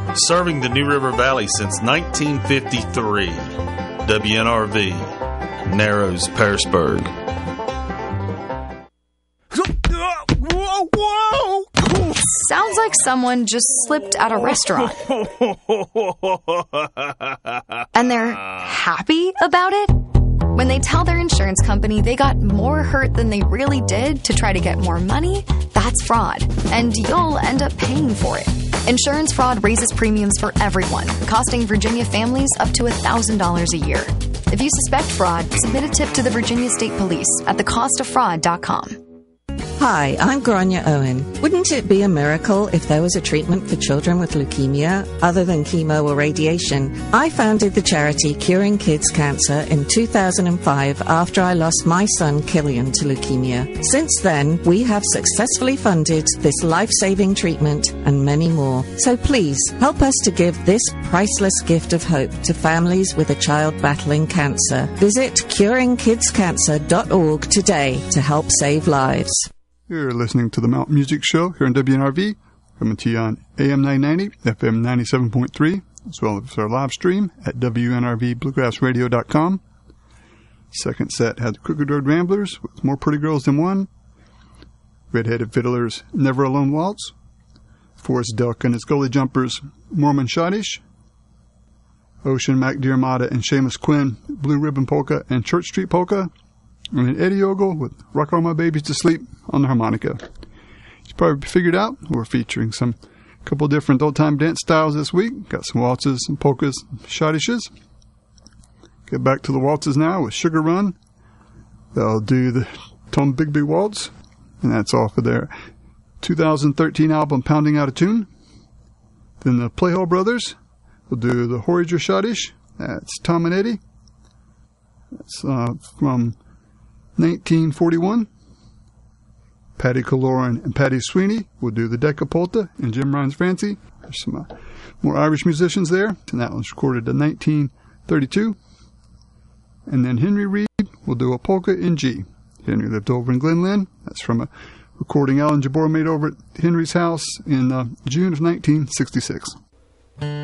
serving the New River Valley since 1953. WNRV, Narrows, Pearisburg. Sounds like someone just slipped at a restaurant. And they're happy about it? When they tell their insurance company they got more hurt than they really did to try to get more money, that's fraud, and you'll end up paying for it. Insurance fraud raises premiums for everyone, costing Virginia families up to $1,000 a year. If you suspect fraud, submit a tip to the Virginia State Police at thecostoffraud.com. Hi, I'm Grania Owen. Wouldn't it be a miracle if there was a treatment for children with leukemia other than chemo or radiation? I founded the charity Curing Kids Cancer in 2005 after I lost my son Killian to leukemia. Since then, we have successfully funded this life-saving treatment and many more. So please, help us to give this priceless gift of hope to families with a child battling cancer. Visit curingkidscancer.org today to help save lives. You're listening to the Mount Music Show here on WNRV, coming to you on AM 990, FM 97.3, as well as our live stream at WNRVBluegrassRadio.com. Second set had the Crooked Road Ramblers with More Pretty Girls Than One, Red-Headed Fiddlers' Never Alone Waltz, Forrest Duck and his Gully Jumpers' Mormon Schottish, Ocean MacDiarmada and Seamus Quinn, Blue Ribbon Polka and Church Street Polka, and then Eddie Ogle with Rock All My Babies to Sleep on the harmonica. You probably figured out we're featuring a couple different old-time dance styles this week. Got some waltzes and polkas and schottisches. Get back to the waltzes now with Sugar Run. They'll do the Tom Bigby Waltz, and that's off of their 2013 album Pounding Out of Tune. Then the Playhole Brothers will do the Horriger Schottish. That's Tom and Eddie. That's from 1941. Patty Kaloran and Patty Sweeney will do the Decapolta and Jim Ryan's Fancy. There's some more Irish musicians there, and that one's recorded in 1932. And then Henry Reed will do a polka in G. Henry lived over in Glen Lynn. That's from a recording Alan Jabor made over at Henry's house in June of 1966.